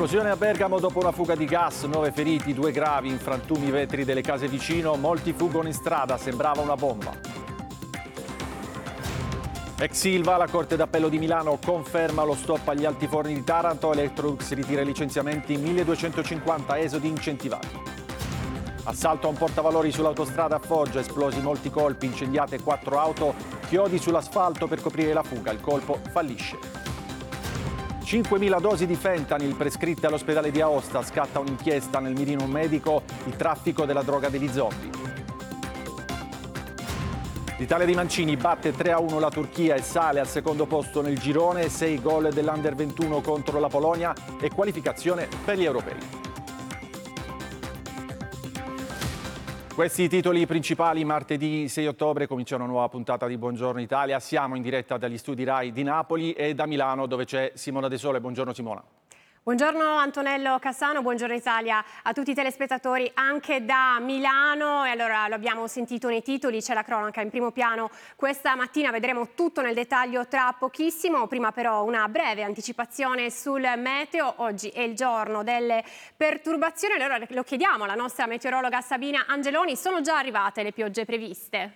Esplosione a Bergamo dopo una fuga di gas, 9 feriti, 2 gravi, in frantumi i vetri delle case vicino, molti fuggono in strada, sembrava una bomba. Ex Silva, la Corte d'Appello di Milano conferma lo stop agli altiforni di Taranto, Electrolux ritira i licenziamenti, 1250 esodi incentivati. Assalto a un portavalori sull'autostrada a Foggia, esplosi molti colpi, incendiate 4 auto, chiodi sull'asfalto per coprire la fuga, il colpo fallisce. 5.000 dosi di fentanyl prescritte all'ospedale di Aosta, scatta un'inchiesta nel mirino medico, il traffico della droga degli zombie. L'Italia di Mancini batte 3-1 la Turchia e sale al secondo posto nel girone, 6 gol dell'Under 21 contro la Polonia e qualificazione per gli europei. Questi i titoli principali. Martedì 6 ottobre comincia una nuova puntata di Buongiorno Italia. Siamo in diretta dagli studi RAI di Napoli e da Milano, dove c'è Simona De Sole. Buongiorno Simona. Buongiorno Antonello Cassano, buongiorno Italia a tutti i telespettatori anche da Milano. E allora lo abbiamo sentito nei titoli, c'è la cronaca in primo piano questa mattina, vedremo tutto nel dettaglio tra pochissimo. Prima però una breve anticipazione sul meteo. Oggi è il giorno delle perturbazioni, allora lo chiediamo alla nostra meteorologa Sabina Angeloni. Sono già arrivate le piogge previste?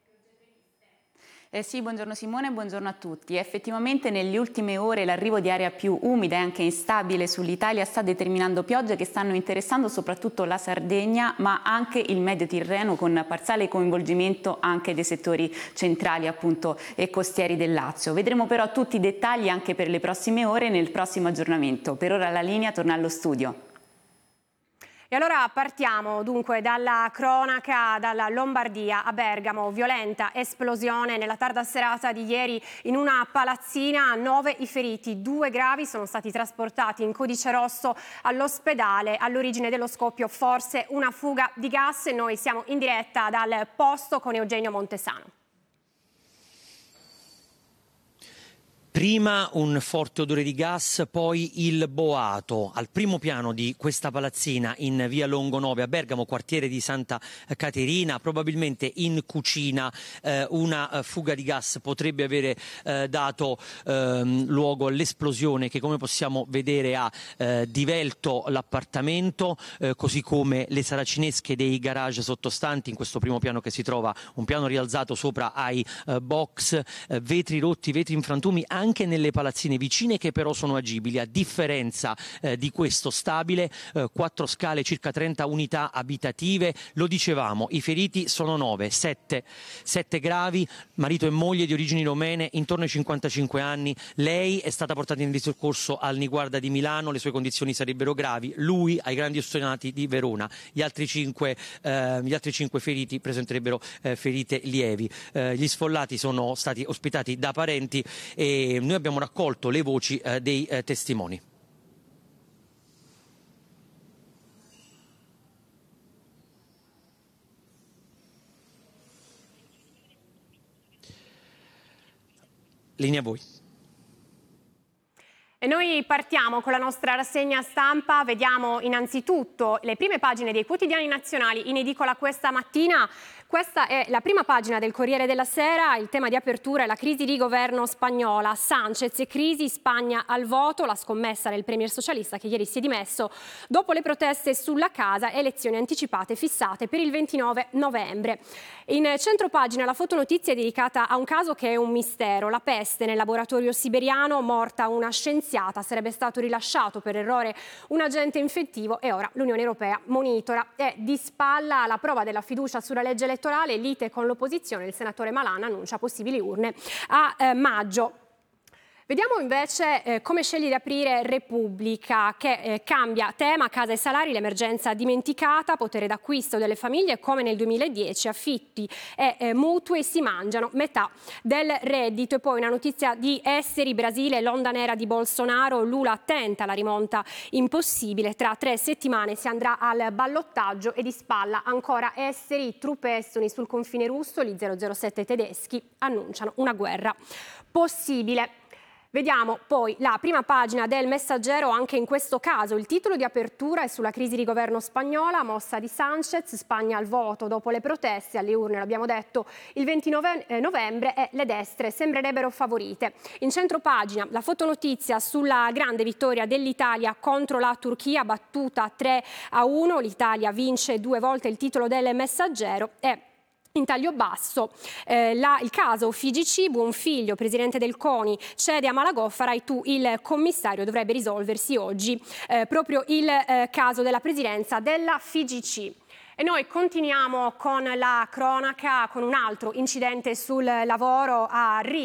Sì, buongiorno Simone, buongiorno a tutti. Effettivamente nelle ultime ore l'arrivo di aria più umida e anche instabile sull'Italia sta determinando piogge che stanno interessando soprattutto la Sardegna, ma anche il Medio Tirreno, con parziale coinvolgimento anche dei settori centrali appunto e costieri del Lazio. Vedremo però tutti i dettagli anche per le prossime ore nel prossimo aggiornamento. Per ora la linea torna allo studio. E allora partiamo dunque dalla cronaca, dalla Lombardia a Bergamo, violenta esplosione nella tarda serata di ieri in una palazzina, 9 i feriti, 2 gravi sono stati trasportati in codice rosso all'ospedale. All'origine dello scoppio forse una fuga di gas e noi siamo in diretta dal posto con Eugenio Montesano. Prima un forte odore di gas, poi il boato. Al primo piano di questa palazzina in via Longo 9 a Bergamo, quartiere di Santa Caterina, probabilmente in cucina una fuga di gas potrebbe avere dato luogo all'esplosione che, come possiamo vedere, ha divelto l'appartamento, così come le saracinesche dei garage sottostanti. In questo primo piano che si trova un piano rialzato sopra ai box, vetri rotti, vetri in frantumi anche nelle palazzine vicine, che però sono agibili. A differenza di questo stabile, 4 scale, circa 30 unità abitative. Lo dicevamo, i feriti sono 9, 7 gravi, marito e moglie di origini romene, intorno ai 55 anni. Lei è stata portata in soccorso al Niguarda di Milano, le sue condizioni sarebbero gravi, lui ai Grandi Ustionati di Verona. Gli altri 5 feriti presenterebbero ferite lievi. Gli sfollati sono stati ospitati da parenti e noi abbiamo raccolto le voci dei testimoni. Linea a voi. E noi partiamo con la nostra rassegna stampa, vediamo innanzitutto le prime pagine dei quotidiani nazionali in edicola questa mattina. Questa è la prima pagina del Corriere della Sera, il tema di apertura è la crisi di governo spagnola, Sánchez e crisi, Spagna al voto, la scommessa del premier socialista che ieri si è dimesso dopo le proteste sulla casa, elezioni anticipate fissate per il 29 novembre. In centropagina la fotonotizia è dedicata a un caso che è un mistero, la peste nel laboratorio siberiano, morta una scienziata, sarebbe stato rilasciato per errore un agente infettivo e ora l'Unione Europea monitora. È di spalla la prova della fiducia sulla legge elettorale, lite con l'opposizione, il senatore Malan annuncia possibili urne a maggio. Vediamo invece come sceglie di aprire Repubblica, che cambia tema, casa e salari, l'emergenza dimenticata, potere d'acquisto delle famiglie come nel 2010, affitti e mutui si mangiano metà del reddito. E poi una notizia di esteri, Brasile, l'onda nera di Bolsonaro, Lula tenta la rimonta impossibile, tra 3 settimane si andrà al ballottaggio. E di spalla ancora esteri, truppe estoni sul confine russo, gli 007 tedeschi annunciano una guerra possibile. Vediamo poi la prima pagina del Messaggero, anche in questo caso il titolo di apertura è sulla crisi di governo spagnola, mossa di Sánchez, Spagna al voto dopo le proteste alle urne, l'abbiamo detto, il 29 novembre e le destre sembrerebbero favorite. In centropagina la fotonotizia sulla grande vittoria dell'Italia contro la Turchia, battuta 3-1, l'Italia vince 2 volte il titolo del Messaggero e in taglio basso, il caso FIGC, Buonfiglio, presidente del CONI, cede a Malagoffara e tu il commissario dovrebbe risolversi oggi, proprio il caso della presidenza della FIGC. E noi continuiamo con la cronaca, con un altro incidente sul lavoro a Riga.